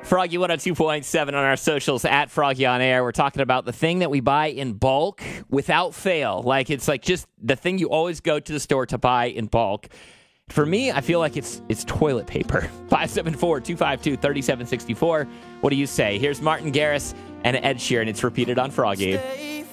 Froggy 102.7 on our socials at Froggy on Air. We're talking about the thing that we buy in bulk without fail. Like, it's like just the thing you always go to the store to buy in bulk. For me, I feel like it's toilet paper. 574-252-3764. What do you say? Here's Martin Garrix and Ed Sheeran. It's repeated on Froggy.